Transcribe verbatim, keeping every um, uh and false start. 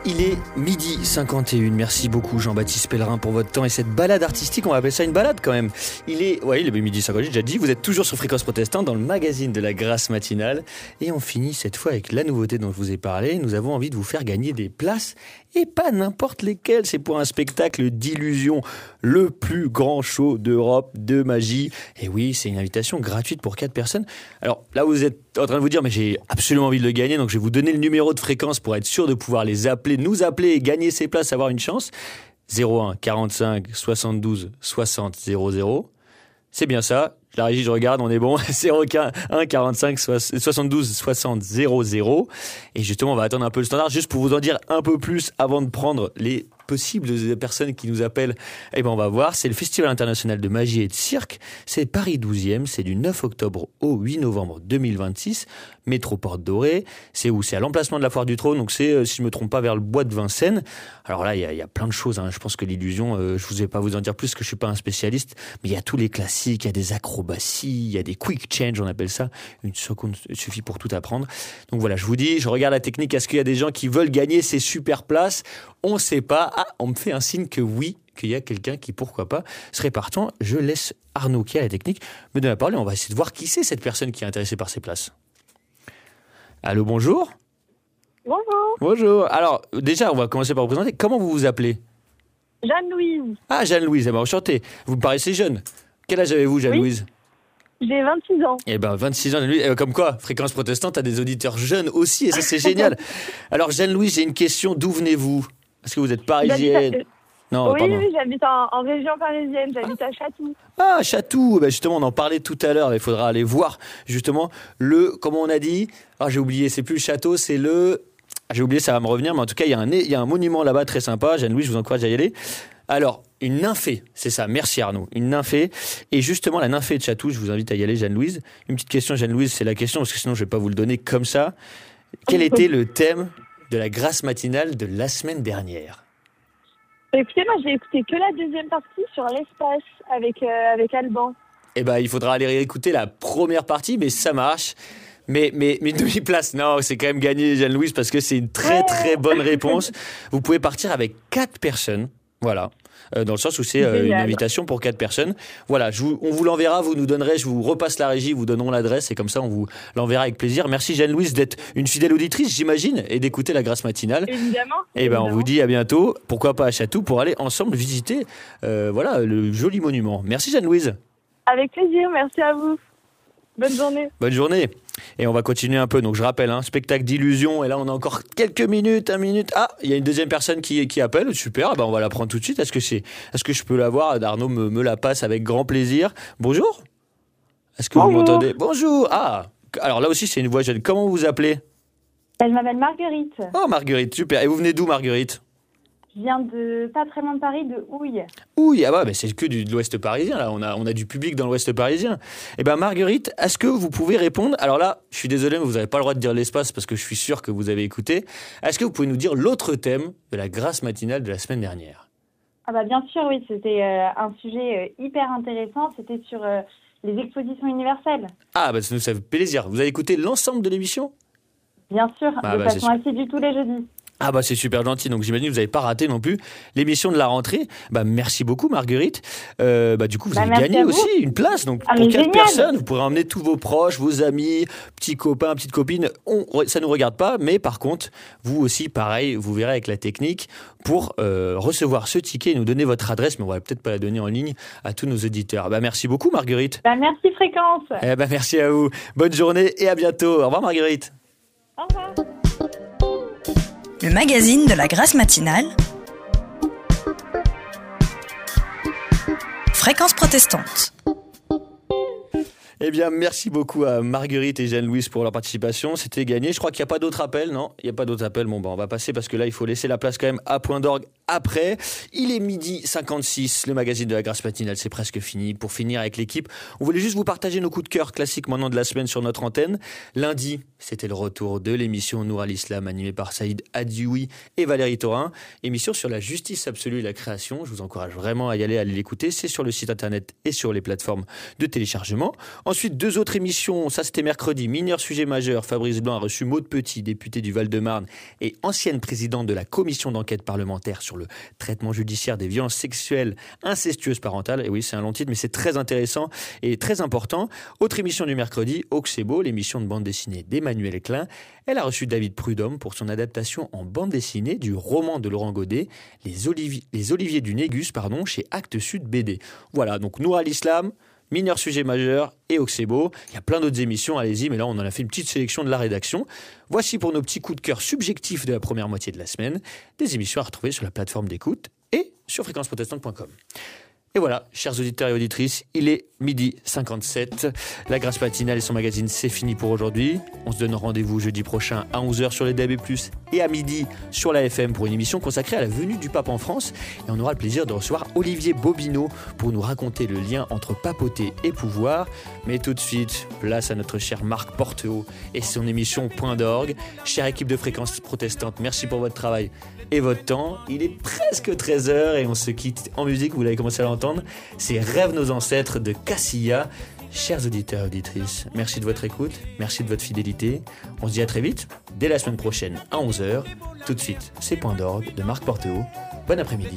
Il est midi cinquante et une. Merci beaucoup Jean-Baptiste Pellerin pour votre temps et cette balade artistique. On va appeler ça une balade quand même. Il est, ouais, il est midi cinquante et une, j'ai déjà dit. Vous êtes toujours sur Fréquence Protestante dans le magazine de la Grâce matinale. Et on finit cette fois avec la nouveauté dont je vous ai parlé. Nous avons envie de vous faire gagner des places et pas n'importe lesquelles. C'est pour un spectacle d'illusion, le plus grand show d'Europe de magie. Et oui, c'est une invitation gratuite pour quatre personnes. Alors là, vous êtes en train de vous dire, mais j'ai absolument envie de le gagner, donc je vais vous donner le numéro de fréquence pour être sûr de pouvoir les appeler, nous appeler et gagner ces places, avoir une chance. zéro un quarante-cinq soixante-douze soixante zéro zéro. C'est bien ça. La régie, je regarde, on est bon. zéro un quarante-cinq soixante-douze soixante zéro zéro. Et justement, on va attendre un peu le standard, juste pour vous en dire un peu plus avant de prendre les possibles personnes qui nous appellent. Eh ben, on va voir. C'est le Festival international de magie et de cirque. C'est Paris douzième. C'est du neuf octobre au huit novembre deux mille vingt-six. Métro Porte Dorée. C'est où? C'est à l'emplacement de la Foire du Trône. Donc, c'est, si je me trompe pas, vers le bois de Vincennes. Alors là, il y a, il y a plein de choses, hein. Je pense que l'illusion, euh, je vous vais pas vous en dire plus, parce que je suis pas un spécialiste. Mais il y a tous les classiques. Il y a des acrobaties. Il y a des quick change, on appelle ça. Une seconde suffit pour tout apprendre. Donc voilà, je vous dis, je regarde la technique. Est-ce qu'il y a des gens qui veulent gagner ces super places? On sait pas. Ah, on me fait un signe que oui, qu'il y a quelqu'un qui, pourquoi pas, serait partant. Je laisse Arnaud, qui a la technique, me donner la parole et on va essayer de voir qui c'est cette personne qui est intéressée par ces places. Allô, bonjour. Bonjour. Bonjour. Alors, déjà, on va commencer par vous présenter. Comment vous vous appelez? Jeanne-Louise. Ah, Jeanne-Louise, eh ben, enchanté. Vous me paraissez jeune. Quel âge avez-vous, Jeanne-Louise? Oui. J'ai vingt-six ans. Eh ben, vingt-six ans, Jeanne-Louise. Eh, comme quoi, Fréquence Protestante a des auditeurs jeunes aussi, et ça, c'est génial. Alors, Jeanne-Louise, j'ai une question. D'où venez-vous? Est-ce que vous êtes parisienne? À... Non, oui, pardon. oui, j'habite en, en région parisienne. J'habite à Chatou. Ah, Chatou. Ben justement, on en parlait tout à l'heure. Il faudra aller voir, justement, le, comment on a dit? Ah, j'ai oublié. C'est plus le château, c'est le... J'ai oublié, ça va me revenir. Mais en tout cas, il y a un, il y a un monument là-bas très sympa. Jeanne-Louise, je vous encourage à y aller. Alors, une nymphée, c'est ça, merci Arnaud, une nymphée, et justement la nymphée de Chatou, je vous invite à y aller Jeanne-Louise. Une petite question Jeanne-Louise, c'est la question, parce que sinon je ne vais pas vous le donner comme ça. Quel était le thème de la Grâce matinale de la semaine dernière? Écoutez, moi j'ai écouté que la deuxième partie sur l'espace avec, euh, avec Alban. Eh bien, il faudra aller réécouter la première partie, mais ça marche. Mais, mais, mais demi-place, non, c'est quand même gagné Jeanne-Louise, parce que c'est une très ouais. très bonne réponse. Vous pouvez partir avec quatre personnes. Voilà, euh, dans le sens où c'est euh, une invitation pour quatre personnes. Voilà, je vous, on vous l'enverra, vous nous donnerez, je vous repasse la régie, vous donnerons l'adresse et comme ça on vous l'enverra avec plaisir. Merci Jeanne-Louise d'être une fidèle auditrice, j'imagine, et d'écouter la Grâce matinale. Évidemment. Et ben on vous dit à bientôt, pourquoi pas à Chatou, pour aller ensemble visiter euh, voilà, le joli monument. Merci Jeanne-Louise. Avec plaisir, merci à vous. Bonne journée. Bonne journée. Et on va continuer un peu. Donc je rappelle, hein, spectacle d'illusion. Et là, on a encore quelques minutes, un minute. Ah, il y a une deuxième personne qui, qui appelle. Super. Ben, on va la prendre tout de suite. Est-ce que c'est, est-ce que je peux la voir? Arnaud me, me la passe avec grand plaisir. Bonjour. Est-ce que Bonjour. vous m'entendez? Bonjour. Ah, alors là aussi, c'est une voix jeune. Comment vous vous appelez? Elle m'appelle Marguerite. Oh, Marguerite. Super. Et vous venez d'où, Marguerite? Je viens de pas très loin de Paris, de Houille. Houille, ah bah, bah c'est que du, de l'Ouest parisien, là. On a, on a du public dans l'Ouest parisien. Eh bien, Marguerite, est-ce que vous pouvez répondre? Alors là, je suis désolé, mais vous n'avez pas le droit de dire l'espace parce que je suis sûr que vous avez écouté. Est-ce que vous pouvez nous dire l'autre thème de la Grâce matinale de la semaine dernière? Ah bah bien sûr, oui. C'était euh, un sujet euh, hyper intéressant. C'était sur euh, les expositions universelles. Ah, bah ça nous fait plaisir. Vous avez écouté l'ensemble de l'émission? Bien sûr, ah, de bah, façon assidue tous les jeudis. Ah bah c'est super gentil, donc j'imagine que vous n'avez pas raté non plus l'émission de la rentrée. Bah merci beaucoup Marguerite. Euh, bah du coup vous bah, avez gagné aussi une place, donc ah, pour quatre génial. personnes, vous pourrez emmener tous vos proches, vos amis, petits copains, petites copines. On, ça nous regarde pas, mais par contre vous aussi pareil, vous verrez avec la technique pour euh, recevoir ce ticket et nous donner votre adresse, mais on va peut-être pas la donner en ligne à tous nos auditeurs. Bah merci beaucoup Marguerite. Bah merci Fréquence. Eh bah merci à vous. Bonne journée et à bientôt. Au revoir Marguerite. Au revoir. Le magazine de la Grâce matinale. Fréquence Protestante. Eh bien, merci beaucoup à Marguerite et Jeanne-Louise pour leur participation. C'était gagné. Je crois qu'il n'y a pas d'autres appels, non? Il n'y a pas d'autres appels. Bon, ben, on va passer parce que là, il faut laisser la place quand même à Point d'Orgue après. Il est midi cinquante-six, le magazine de la Grâce matinale, c'est presque fini. Pour finir avec l'équipe, on voulait juste vous partager nos coups de cœur classiques maintenant de la semaine sur notre antenne. Lundi, c'était le retour de l'émission Nour al-Islam, animée par Saïd Adioui et Valérie Thorin. Émission sur la justice absolue et la création. Je vous encourage vraiment à y aller, à aller l'écouter. C'est sur le site internet et sur les plateformes de téléchargement. Ensuite, deux autres émissions. Ça, c'était mercredi. Mineur sujet majeur. Fabrice Blanc a reçu Maude Petit, députée du Val-de-Marne et ancienne présidente de la commission d'enquête parlementaire sur le traitement judiciaire des violences sexuelles incestueuses parentales. Et oui, c'est un long titre, mais c'est très intéressant et très important. Autre émission du mercredi, Auxebo, l'émission de bande dessinée d'Emmanuel Klein. Elle a reçu David Prudhomme pour son adaptation en bande dessinée du roman de Laurent Godet, Les, Olivi- Les Oliviers du Négus, pardon, chez Actes Sud B D. Voilà, donc Nour al-Islam, Mineur sujet majeur et Auxebo. Il y a plein d'autres émissions, allez-y, mais là on en a fait une petite sélection de la rédaction. Voici pour nos petits coups de cœur subjectifs de la première moitié de la semaine, des émissions à retrouver sur la plateforme d'écoute et sur fréquence protestante point com. Et voilà, chers auditeurs et auditrices, il est midi cinquante-sept. La Grâce matinale et son magazine, c'est fini pour aujourd'hui. On se donne rendez-vous jeudi prochain à onze heures sur les D A B plus, et à midi sur la F M pour une émission consacrée à la venue du pape en France. Et on aura le plaisir de recevoir Olivier Bobineau pour nous raconter le lien entre papauté et pouvoir. Mais tout de suite, place à notre cher Marc Porteau et son émission Point d'orgue. Chère équipe de Fréquence Protestante, merci pour votre travail et votre temps. Il est presque treize heures et on se quitte en musique, vous l'avez commencé à l'entendre. C'est Rêve nos ancêtres de Cassia. Chers auditeurs et auditrices, merci de votre écoute, merci de votre fidélité. On se dit à très vite, dès la semaine prochaine à onze heures. Tout de suite, c'est Point d'orgue de Marc Porteau. Bon après-midi.